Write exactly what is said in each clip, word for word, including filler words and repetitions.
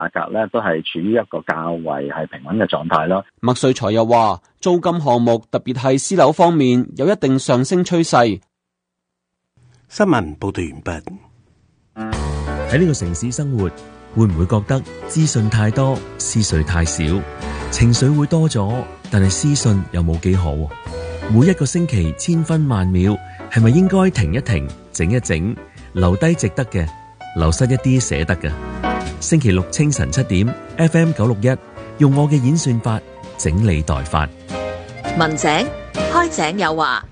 價格咧都係處於一個較為係平穩嘅狀態咯。 麥萃才又話，租金項目特別係私樓方面有一定上升趨勢。 新聞報道完畢。 喺呢個城市生活，會唔會覺得資訊太多，思緒太少？情緒會多咗，但係私信又冇幾好。每一個星期千分萬秒，係咪應該停一停，整一整，留低值得嘅，流失一啲捨得嘅？星期六清晨七點 ，F M 九六一，用我嘅演算法整理代發。 文井開井有話，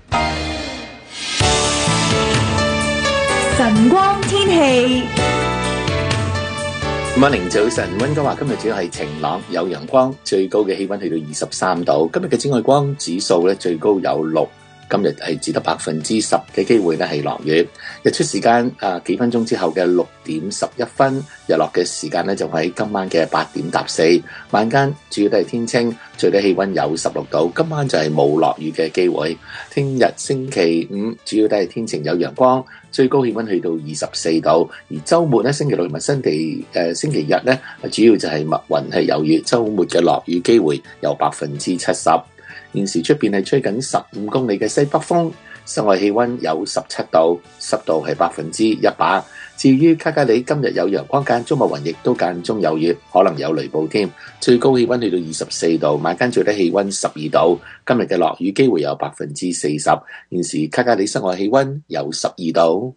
晨光天氣。 Morning，早晨，溫哥華今日主要係晴朗有陽光，最高嘅氣溫去到二十三度。今日嘅紫外光指數咧最高有六，今日係只得百分之十嘅機會咧係落雨。日出時間啊幾分鐘之後嘅六點十一分，日落嘅時間咧就喺今晚嘅八點搭四。晚間主要都係天清，最低氣溫有十六度。今晚就係冇落雨嘅機會。聽日星期五主要都係天晴有陽光。最高氣溫去到二十四度，而週末咧，星期六同埋新地誒、呃、星期日咧，主要就係密雲係有雨，週末嘅落雨機會有百分之七十。現時出邊係吹緊十五公里嘅西北風，室外氣溫有十七度，濕度係百分之一百。至於卡加里今日有陽光間中密雲，亦都間中有雨，可能有雷暴添。最高氣溫去到二十四度，晚間最低氣溫十二度。今日嘅落雨機會有百分之四十。現時卡加里室外氣溫有十二度。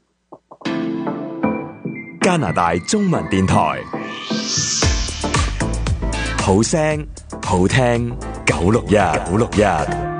加拿大中文電台，好聲好聽九六一九六一。